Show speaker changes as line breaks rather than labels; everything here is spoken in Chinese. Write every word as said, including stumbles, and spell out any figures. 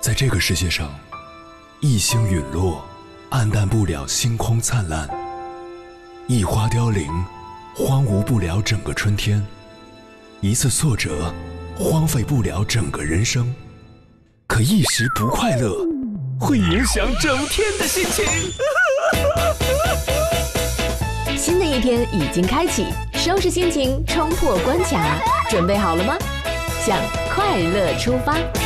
在这个世界上，一星陨落，黯淡不了星空灿烂；一花凋零，荒芜不了整个春天；一次挫折，荒废不了整个人生。可一时不快乐，会影响整天的心情。
新的一天已经开启，收拾心情，冲破关卡，准备好了吗？向快乐出发。